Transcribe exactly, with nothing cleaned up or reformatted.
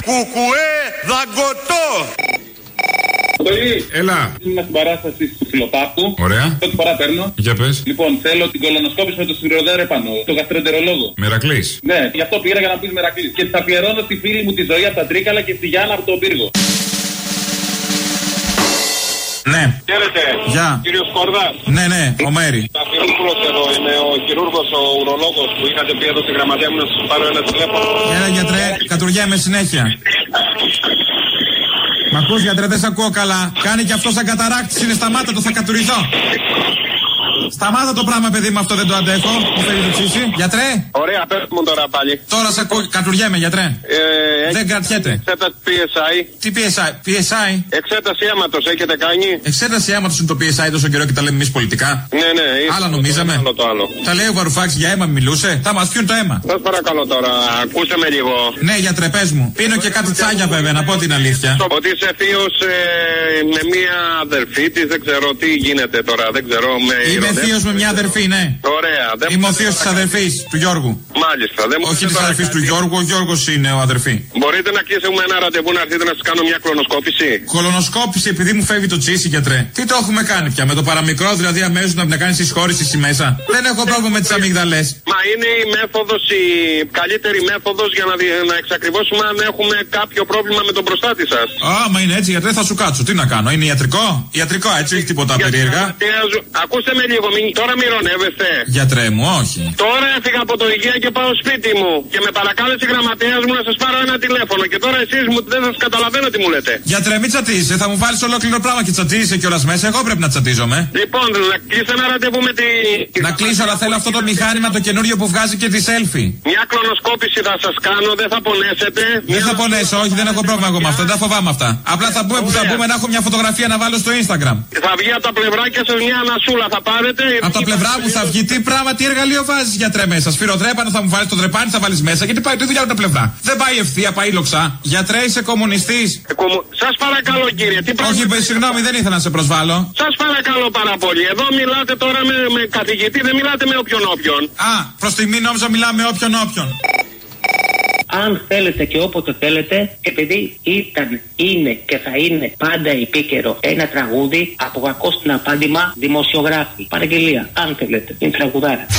Κουκουέ δαγκωτό. Έλα. Ήμουν στην παράσταση του Φιλοπάπου. Ωραία. Πρώτη φορά παίρνω. Για πες. Λοιπόν, θέλω την κολονοσκόπηση με το σφυροδέρο επάνω. Το γαστρεντερολόγο. Μερακλής. Ναι, γι' αυτό πήρα για να πει Μερακλής. Και θα αφιερώνω στη φίλη μου τη Ζωή από τα Τρίκαλα και στη Γιάννα από τον Πύργο. Ναι. Χαίρετε. Γεια. Κύριος Κορδάς. Ναι, ναι, ο Μέρη. Αφιερώνω εδώ. Είμαι ο χειρούργος, ο ουρολόγος που είχατε πει εδώ στη γραμματεία μου να σας πάρω ένα τηλέφωνο. Έλα γιατρέ, κατουργέμαι συνέχεια. Μ' ακούς γιατρέ, δεν σ' ακούω καλά. Κάνει και αυτό σαν καταράκτης, είναι σταμάτα το, θα κατουριθώ. Σταμάτα το πράγμα, παιδί μου, αυτό δεν το αντέχω. Μου φέρει το τσίσι. Γιατρέ. Ωραία, πες μου τώρα πάλι. Τώρα σ' ακούω, κατουργέμαι γιατρέ. Ε, δεν κρατιέται. Εξέταση πι ες άι. Τι πι ες άι, πι ες άι. Εξέταση αίματος έχετε κάνει. Εξέταση αίματος είναι το πι ες άι τόσο καιρό και τα λέμε εμείς πολιτικά. Ναι, ναι. Άλλα νομίζαμε. Το άλλο, το άλλο. Τα λέει ο Βαρουφάκης για αίμα μιλούσε. Θα μας πιούν το αίμα. Σας παρακαλώ τώρα, ακούστε με λίγο. Ναι, γιατρέ, πες μου. Πίνω και κάτι τσάγια βέβαια, να πω την αλήθεια. Ότι είσαι θείος ε, με μία αδερφή της, δεν ξέρω τι γίνεται τώρα, δεν ξέρω. Με Είμαι θείος με μια αδερφή, ναι. Ωραία. Δεν Είμαι ο θείος της αδερφής του Γιώργου. Μάλιστα. Δεν όχι της αδερφής του Γιώργου, ο Γιώργος είναι ο αδερφή. Μπορείτε να κλείσουμε ένα ραντεβού να έρθετε να σας κάνω μια κολονοσκόπηση. Κολονοσκόπηση επειδή μου φεύγει το τσίσι, γιατρέ. Τι το έχουμε κάνει πια, με το παραμικρό δηλαδή αμέσως να, να κάνεις συσχώρηση μέσα. Δεν έχω πρόβλημα με τις αμύγδαλες. Μα είναι η μέθοδος, η καλύτερη μέθοδος για να, δι... να εξακριβώσουμε αν έχουμε κάποιο πρόβλημα με τον προστάτη σας. Α, μα είναι έτσι, γιατρέ, θα σου κάτσω. Τι να κάνω, είναι ιατρικό. Ιατρικό, έτσι, όχι τίποτα για περίεργα. Ακούστε με λίγο, μην... τώρα μυρωνεύεστε. Γιατρέ μου, όχι. Τώρα έφυγα από το υγεία και πάω σπίτι μου. Και με παρακάλεσε η γραμματέας μου να σας πάρω ένα τηλέφωνο. Και τώρα εσείς μου δεν σας καταλαβαίνω τι μου λέτε. Γιατρέ, μην τσατίζεσαι, θα μου βάλεις ολόκληρο πράγμα και τσατίζεσαι κιόλας μέσα. Εγώ πρέπει να τσατίζομαι. Λοιπόν, να κλείσω ένα ραντεβού με τη. Να κλείσω, αλλά θέλω αυτό το μηχάνημα το καινούριο που βγάζει και τη selfie. Μια κλονοσκόπηση θα σας κάνω, δεν θα πονέσετε. Δεν θα πονέσω, όχι, δεν έχω πρόβλημα εγώ με αυτό, δεν τα φοβάμαι αυτά. Απλά θα πούμε που θα πούμε να έχω μια φωτογραφία να βάλω στο Instagram. Θα βγει από τα πλευράκια σας μια ανασούλα, θα πάρετε. Από τα πλευρά μου θα βγει, τι πράγμα, τι εργαλείο βάζεις γιατρέ μέσα. Σφυροδρέπανο θα μου βάλεις, το δρεπάνι θα βάλεις μέσα. Γιατί πάει, τι δουλειά από τα πλευρά. Δεν πάει ευθεία, πάει λοξά. Γιατρέ, είσαι κομμουνιστής. Ε, κομμου... Σας παρακαλώ κύριε, τι πράγμα. Όχι, συγγνώμη, δεν ήθελα να σε προσβάλλω. Σας παρακαλώ πάρα πολύ. Εδώ μιλάτε τώρα με, με καθηγητή, δεν μιλάτε με όποιον όποιον. Α, προς τιμή νόμιζα μιλάμε με όποιον όποιον. Αν θέλετε και όποτε θέλετε, επειδή ήταν, είναι και θα είναι πάντα επίκαιρο ένα τραγούδι από κακό στην απάντημα δημοσιογράφη. Παραγγελία, αν θέλετε, είναι τραγουδάρα.